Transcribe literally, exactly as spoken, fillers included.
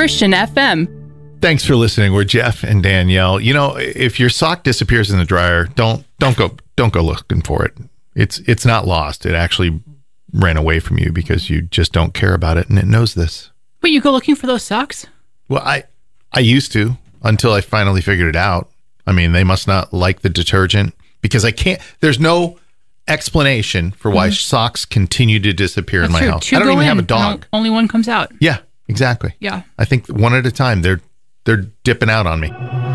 Christian F M. Thanks for listening. We're Jeff and Danielle. You know, if your sock disappears in the dryer, don't don't go don't go looking for it. It's it's not lost. It actually ran away from you because you just don't care about it, and it knows this. But you go looking for those socks? Well, I I used to until I finally figured it out. I mean, they must not like the detergent because I can't. There's no explanation for why mm-hmm. socks continue to disappear That's in my true. house. Two I don't even in, have a dog. Only one comes out. Yeah, exactly. Yeah. I think one at a time. They're they're dipping out on me.